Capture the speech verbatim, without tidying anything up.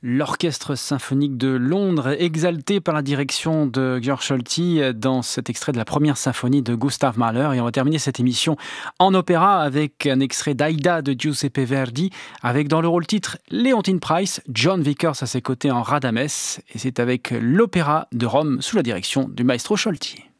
L'Orchestre symphonique de Londres, exalté par la direction de Georg Scholti dans cet extrait de la première symphonie de Gustav Mahler. Et on va terminer cette émission en opéra avec un extrait d'Aïda de Giuseppe Verdi, avec dans le rôle titre Leontyne Price, John Vickers à ses côtés en Radames. Et c'est avec l'Opéra de Rome sous la direction du maestro Scholti.